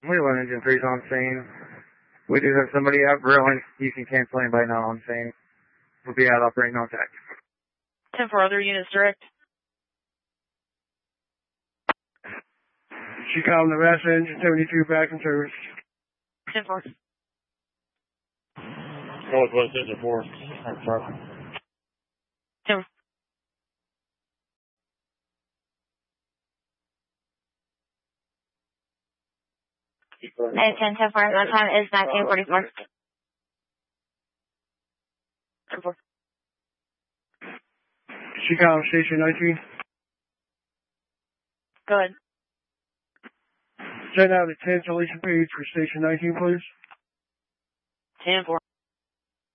We want engine 3's on scene. We do have somebody out grilling. You can cancel anybody not on scene. We'll be out operating on tech. 10 for other units direct. Chicago, Nebraska, engine 72 back in service. 10 for. Northwest engine 4. 10 10 for. That time is 1944. 10 for. Chicago, station 19. Go ahead. Send out a cancellation page for station 19, please. 10 for.